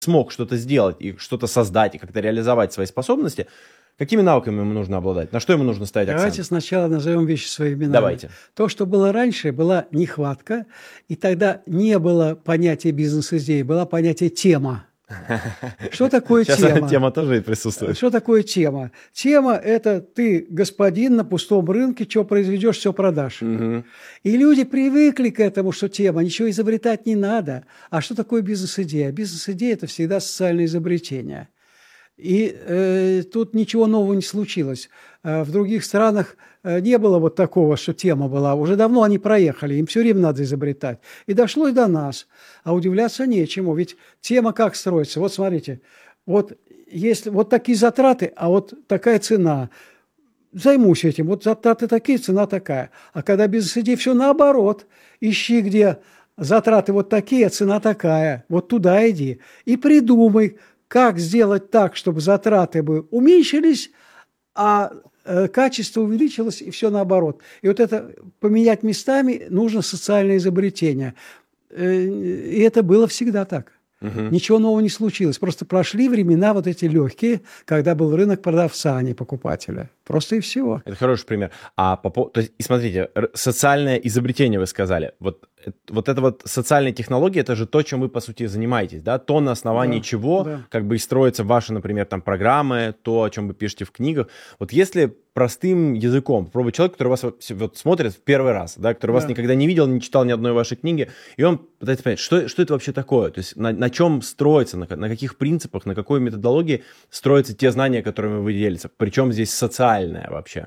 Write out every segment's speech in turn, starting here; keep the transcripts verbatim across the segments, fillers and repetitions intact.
смог что-то сделать и что-то создать, и как-то реализовать свои способности, какими навыками ему нужно обладать? На что ему нужно ставить акцент? Давайте сначала назовем вещи своими именами. Давайте. То, что было раньше, была нехватка, и тогда не было понятия бизнес-идеи, было понятие тема. Что такое Сейчас тема? Тема тоже и присутствует. Что такое тема? Тема – это ты, господин, на пустом рынке, что произведешь, все продашь. Угу. И люди привыкли к этому, что тема, ничего изобретать не надо. А что такое бизнес-идея? Бизнес-идея – это всегда социальное изобретение. И э, тут ничего нового не случилось. Э, в других странах э, не было вот такого, что тема была. Уже давно они проехали, им все время надо изобретать. И дошло и до нас. А удивляться нечему. Ведь тема как строится? Вот смотрите, вот, если, вот такие затраты, а вот такая цена. Займусь этим. Вот затраты такие, цена такая. А когда бизнес-идея, все наоборот. Ищи, где затраты вот такие, а цена такая. Вот туда иди. И придумай, как сделать так, чтобы затраты бы уменьшились, а э, качество увеличилось, и все наоборот. И вот это поменять местами нужно социальное изобретение. Э, и это было всегда так. Угу. Ничего нового не случилось. Просто прошли времена вот эти легкие, когда был рынок продавца, а не покупателя. Просто и всего. Это хороший пример. А по, то есть, и смотрите, социальное изобретение вы сказали. Вот, вот это вот социальные технологии, это же то, чем вы, по сути, занимаетесь, да? То, на основании да, чего да. как бы и строятся ваши, например, там программы, то, о чем вы пишете в книгах. Вот если простым языком попробовать человек, который вас вот, вот смотрит в первый раз, да, который да. вас никогда не видел, не читал ни одной вашей книги, и он пытается понять, что, что это вообще такое? То есть на, на чем строится, на, на каких принципах, на какой методологии строятся те знания, которыми вы делитесь? Причем здесь социальное вообще?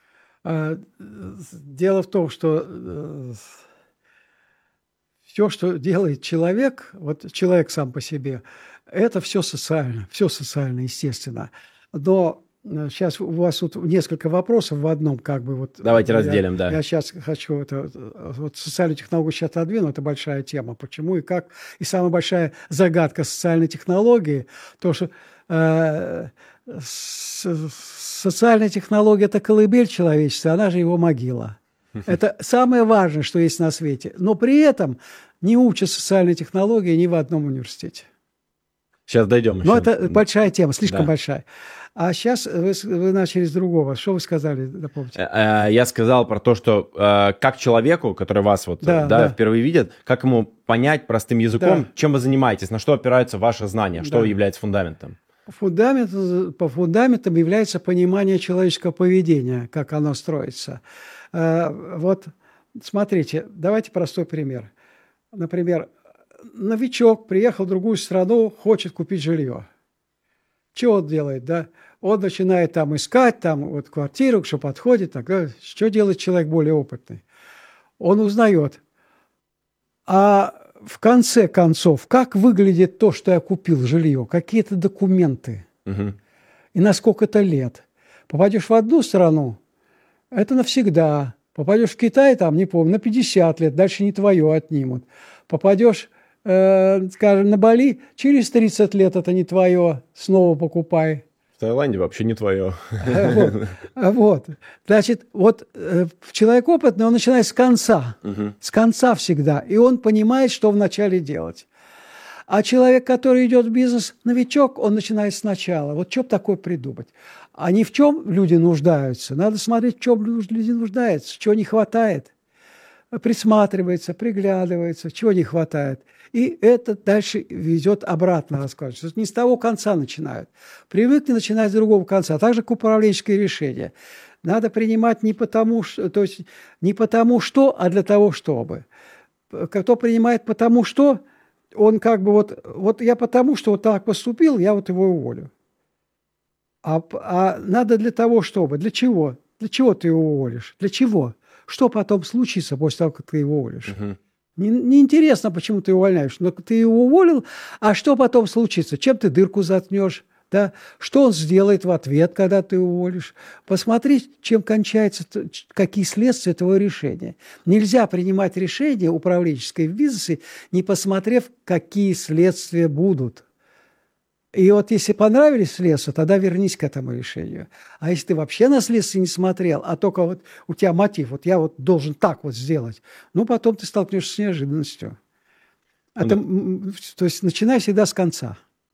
Дело в том, что все, что делает человек, вот человек сам по себе, это все социально, все социально, естественно. Но сейчас у вас тут несколько вопросов в одном, как бы вот. Давайте я, разделим, да. Я сейчас хочу это, вот социальную технологию сейчас отодвину, это большая тема. Почему и как? И самая большая загадка социальной технологии, то, что э, социальная технология – это колыбель человечества, она же его могила. Это самое важное, что есть на свете. Но при этом не учат социальной технологии ни в одном университете. Сейчас дойдем еще. Но это большая тема, слишком да. большая. А сейчас вы, вы начали с другого. Что вы сказали, напомните? Я сказал про то, что как человеку, который вас вот, да, да, да. впервые видит, как ему понять простым языком, да. чем вы занимаетесь, на что опираются ваши знания, что да. является фундаментом? Фундамент, по фундаментам является понимание человеческого поведения, как оно строится. Вот смотрите, давайте простой пример. Например, новичок приехал в другую страну, хочет купить жилье. Что он делает, да? Он начинает там искать, там вот квартиру, что подходит. Так, да? Что делает человек более опытный? Он узнает. А в конце концов, как выглядит то, что я купил жилье? Какие-то документы? Угу. И на сколько-то лет? Попадешь в одну страну, это навсегда. Попадешь в Китай, там, не помню, на пятьдесят лет, дальше не твое отнимут. Попадешь, э, скажем, на Бали, через тридцать лет это не твое, снова покупай. В Таиланде вообще не твое. Вот. вот. Значит, вот э, человек опытный, он начинает с конца. Угу. С конца всегда. И он понимает, что вначале делать. А человек, который идет в бизнес, новичок, он начинает сначала. Вот что бы такое придумать? А ни в чем люди нуждаются. Надо смотреть, в чем люди нуждаются, чего не хватает. Присматривается, приглядывается, чего не хватает. И это дальше ведет обратно рассказывать. Не с того конца начинают. Привыкли начинать с другого конца. Так же, как управленческие решения. Надо принимать не потому, что, то есть не потому что, а для того, чтобы. Кто принимает потому что, он как бы вот, вот я потому, что вот так поступил, я вот его уволю. А, а надо для того, чтобы. Для чего? Для чего ты его уволишь? Для чего? Что потом случится после того, как ты его уволишь? Угу. Неинтересно, не почему ты его увольняешь, но ты его уволил, а что потом случится? Чем ты дырку заткнешь? Да? Что он сделает в ответ, когда ты уволишь? Посмотри, чем кончается, какие следствия твоего решения. Нельзя принимать решение управленческое в бизнесе, не посмотрев, какие следствия будут. И вот если понравились следствия, тогда вернись к этому решению. А если ты вообще на следствие не смотрел, а только вот у тебя мотив, вот я вот должен так вот сделать, ну, потом ты столкнешься с неожиданностью. Это, то есть начинай всегда с конца.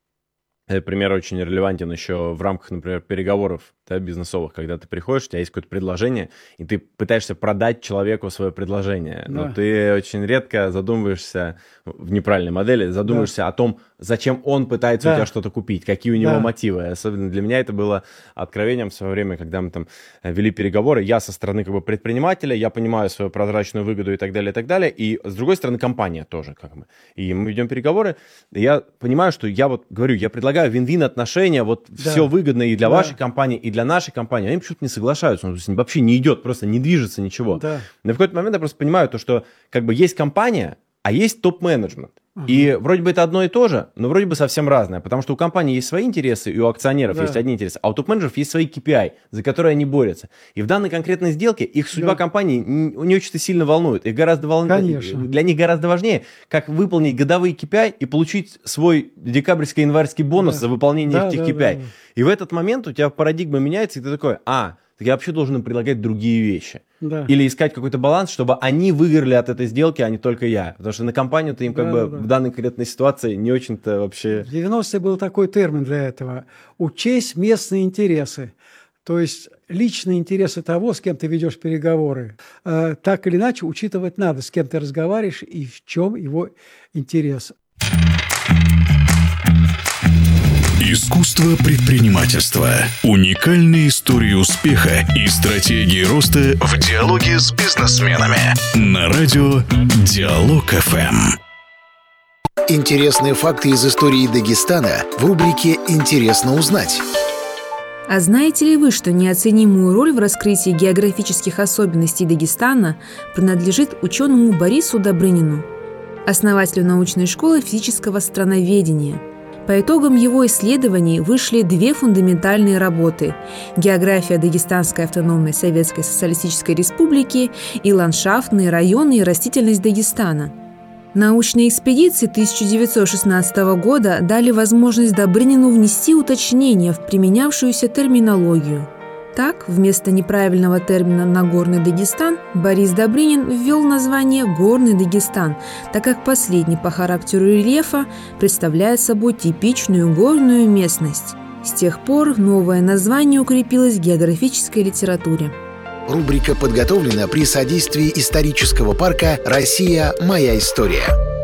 Этот пример очень релевантен еще в рамках, например, переговоров, да, бизнесовых, когда ты приходишь, у тебя есть какое-то предложение, и ты пытаешься продать человеку свое предложение, да. Но ты очень редко задумываешься в неправильной модели, задумываешься да. о том, зачем он пытается да. у тебя что-то купить, какие у него да. мотивы. Особенно для меня это было откровением в свое время, когда мы там вели переговоры. Я со стороны как бы предпринимателя, я понимаю свою прозрачную выгоду и так далее, и так далее, и с другой стороны компания тоже как бы. И мы ведем переговоры, и я понимаю, что я вот говорю, я предлагаю вин-вин отношения, вот да. все выгодно и для да. вашей компании, и для нашей компании. Они почему-то не соглашаются, он вообще не идет, просто не движется ничего. Да. Но в какой-то момент я просто понимаю то, что как бы есть компания, а есть топ-менеджмент. Uh-huh. И вроде бы это одно и то же, но вроде бы совсем разное, потому что у компании есть свои интересы, и у акционеров да. есть одни интересы, а у топ-менеджеров есть свои кей пи ай, за которые они борются. И в данной конкретной сделке их судьба да. компании не, не очень сильно волнует. Их гораздо волну... Для них гораздо важнее, как выполнить годовые кей пи ай и получить свой декабрьско-январский бонус да. за выполнение да, этих да, кей пи ай. Да, да. И в этот момент у тебя парадигма меняется, и ты такой, а, так я вообще должен им предлагать другие вещи. Да. Или искать какой-то баланс, чтобы они выиграли от этой сделки, а не только я. Потому что на компанию-то им как да, бы да. в данной конкретной ситуации не очень-то вообще... В девяностые был такой термин для этого. Учесть местные интересы. То есть личные интересы того, с кем ты ведешь переговоры. Э, так или иначе учитывать надо, с кем ты разговариваешь и в чем его интерес. Искусство предпринимательства. Уникальные истории успеха и стратегии роста в диалоге с бизнесменами. На радио Диалог эф эм. Интересные факты из истории Дагестана в рубрике «Интересно узнать». А знаете ли вы, что неоценимую роль в раскрытии географических особенностей Дагестана принадлежит ученому Борису Добрынину, основателю научной школы физического страноведения? По итогам его исследований вышли две фундаментальные работы «География Дагестанской автономной Советской Социалистической Республики» и «Ландшафтные районы и растительность Дагестана». Научные экспедиции тысяча девятьсот шестнадцатого года дали возможность Добрынину внести уточнения в применявшуюся терминологию. Так, вместо неправильного термина «Нагорный Дагестан» Борис Добрынин ввел название «Горный Дагестан», так как последний по характеру рельефа представляет собой типичную горную местность. С тех пор новое название укрепилось в географической литературе. Рубрика подготовлена при содействии исторического парка «Россия. Моя история».